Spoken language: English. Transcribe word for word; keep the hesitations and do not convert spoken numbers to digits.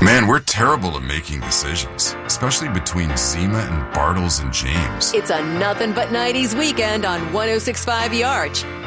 Man, we're terrible at making decisions, especially between Zima and Bartles and James. It's a nothing but nineties weekend on one oh six point five The Arch.